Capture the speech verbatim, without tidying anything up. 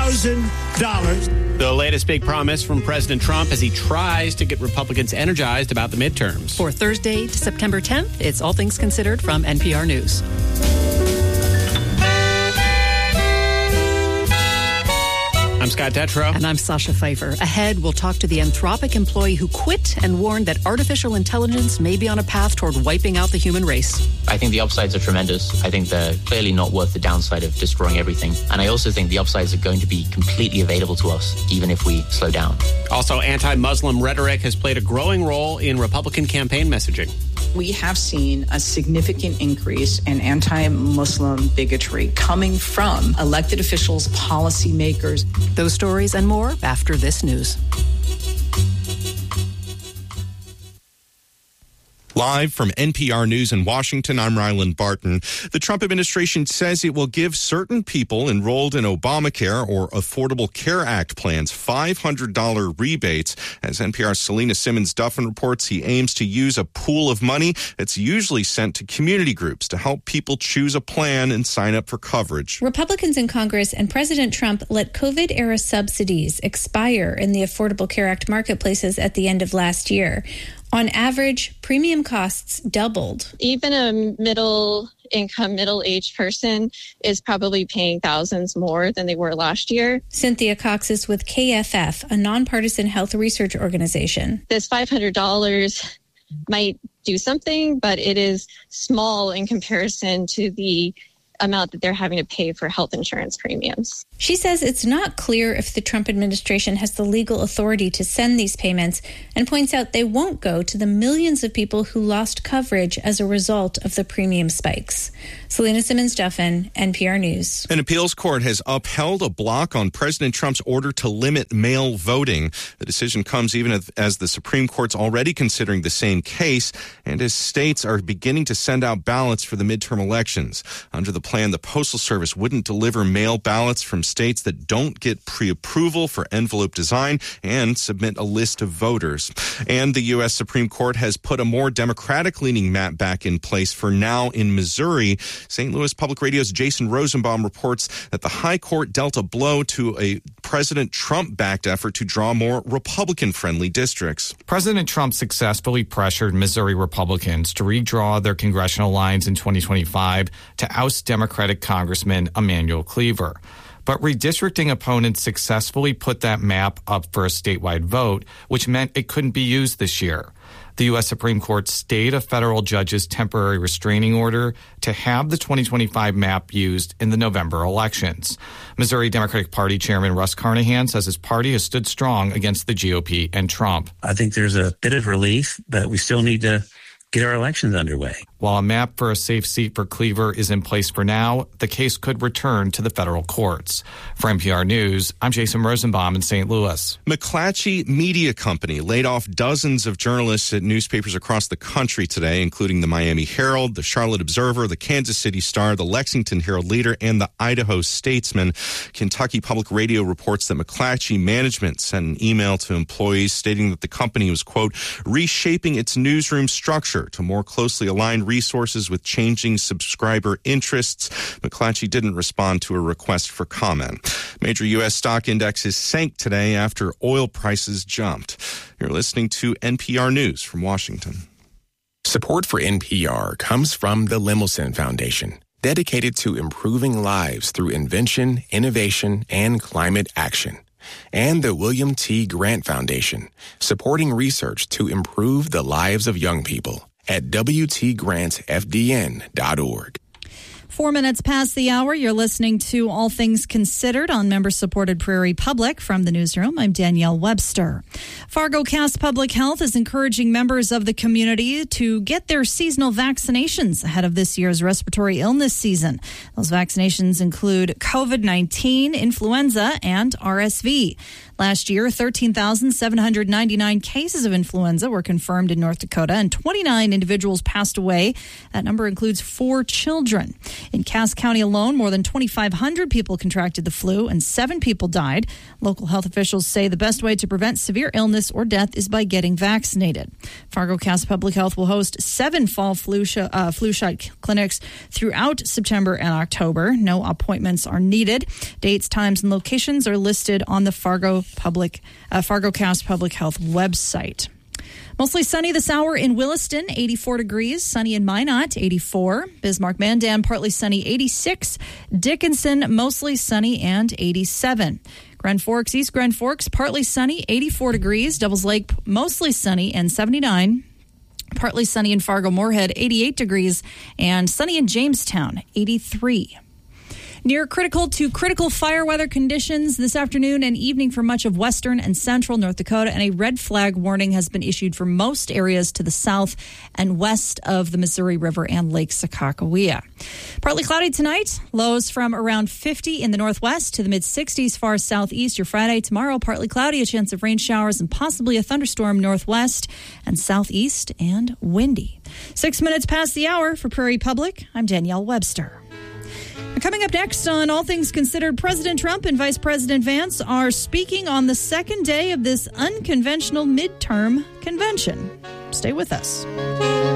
thousand dollars. The latest big promise from President Trump as he tries to get Republicans energized about the midterms. For Thursday, September tenth, it's All Things Considered from N P R News. I'm Scott Detrow. And I'm Sasha Pfeiffer. Ahead, we'll talk to the Anthropic employee who quit and warned that artificial intelligence may be on a path toward wiping out the human race. I think the upsides are tremendous. I think they're clearly not worth the downside of destroying everything. And I also think the upsides are going to be completely available to us, even if we slow down. Also, anti-Muslim rhetoric has played a growing role in Republican campaign messaging. We have seen a significant increase in anti-Muslim bigotry coming from elected officials, policymakers. Those stories and more after this news. Live from N P R News in Washington, I'm Ryland Barton. The Trump administration says it will give certain people enrolled in Obamacare or Affordable Care Act plans five hundred dollars rebates. As N P R's Selena Simmons-Duffin reports, he aims to use a pool of money that's usually sent to community groups to help people choose a plan and sign up for coverage. Republicans in Congress and President Trump let COVID-era subsidies expire in the Affordable Care Act marketplaces at the end of last year. On average, premium costs doubled. Even a middle-income, middle-aged person is probably paying thousands more than they were last year. Cynthia Cox is with K F F, a nonpartisan health research organization. This five hundred dollars might do something, but it is small in comparison to the amount that they're having to pay for health insurance premiums. She says it's not clear if the Trump administration has the legal authority to send these payments and points out they won't go to the millions of people who lost coverage as a result of the premium spikes. Selena Simmons-Duffin, N P R News. An appeals court has upheld a block on President Trump's order to limit mail voting. The decision comes even as the Supreme Court's already considering the same case and as states are beginning to send out ballots for the midterm elections. Under the plan, the Postal Service wouldn't deliver mail ballots from states that don't get pre-approval for envelope design and submit a list of voters. And the U S Supreme Court has put a more Democratic-leaning map back in place for now in Missouri. Saint Louis Public Radio's Jason Rosenbaum reports that the High Court dealt a blow to a President Trump-backed effort to draw more Republican-friendly districts. President Trump successfully pressured Missouri Republicans to redraw their congressional lines in twenty twenty-five to oust Democratic Congressman Emanuel Cleaver. But redistricting opponents successfully put that map up for a statewide vote, which meant it couldn't be used this year. The U S Supreme Court stayed a federal judge's temporary restraining order to have the twenty twenty-five map used in the November elections. Missouri Democratic Party Chairman Russ Carnahan says his party has stood strong against the G O P and Trump. I think there's a bit of relief, but we still need to get our elections underway. While a map for a safe seat for Cleaver is in place for now, the case could return to the federal courts. For N P R News, I'm Jason Rosenbaum in Saint Louis. McClatchy Media Company laid off dozens of journalists at newspapers across the country today, including the Miami Herald, the Charlotte Observer, the Kansas City Star, the Lexington Herald Leader, and the Idaho Statesman. Kentucky Public Radio reports that McClatchy management sent an email to employees stating that the company was, quote, reshaping its newsroom structure to more closely align resources with changing subscriber interests. McClatchy didn't respond to a request for comment. Major U S stock indexes sank today after oil prices jumped. You're listening to N P R News from Washington. Support for N P R comes from the Lemelson Foundation, dedicated to improving lives through invention, innovation, and climate action. And the William T. Grant Foundation, supporting research to improve the lives of young people at w t grant f d n dot org. Four minutes past the hour, you're listening to All Things Considered on member-supported Prairie Public. From the newsroom, I'm Danielle Webster. Fargo Cass Public Health is encouraging members of the community to get their seasonal vaccinations ahead of this year's respiratory illness season. Those vaccinations include covid nineteen, influenza, and R S V. Last year, thirteen thousand seven hundred ninety-nine cases of influenza were confirmed in North Dakota, and twenty-nine individuals passed away. That number includes four children. In Cass County alone, more than twenty-five hundred people contracted the flu, and seven people died. Local health officials say the best way to prevent severe illness or death is by getting vaccinated. Fargo-Cass Public Health will host seven fall flu, sh- uh, flu shot clinics throughout September and October. No appointments are needed. Dates, times, and locations are listed on the Fargo Public uh, Fargo-Cass Public Health website. Mostly sunny this hour in Williston, eighty-four degrees. Sunny in Minot, eighty-four. Bismarck-Mandan, partly sunny, eighty-six. Dickinson, mostly sunny and eighty-seven. Grand Forks, East Grand Forks, partly sunny, eighty-four degrees. Devils Lake, mostly sunny and seventy-nine. Partly sunny in Fargo-Moorhead, eighty-eight degrees. And sunny in Jamestown, eighty-three. Near critical to critical fire weather conditions this afternoon and evening for much of western and central North Dakota, and a red flag warning has been issued for most areas to the south and west of the Missouri River and Lake Sakakawea. Partly cloudy tonight, lows from around fifty in the northwest to the mid-sixties far southeast. Your Friday, tomorrow, partly cloudy, a chance of rain showers and possibly a thunderstorm northwest and southeast, and windy. Six minutes past the hour for Prairie Public, I'm Danielle Webster. Coming up next on All Things Considered, President Trump and Vice President Vance are speaking on the second day of this unconventional midterm convention. Stay with us.